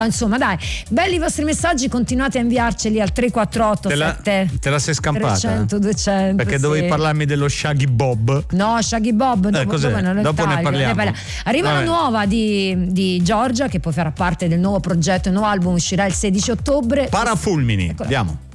Insomma, dai, belli i vostri messaggi, continuate a inviarceli al 348 te la sei scampata 300 200 perché dovevi parlarmi dello Shaggy Bob. No, Shaggy Bob dopo ne parliamo. Arriva una nuova di Giorgia, che poi farà parte del nuovo progetto, il nuovo album uscirà il 16 ottobre. Parafulmini, andiamo.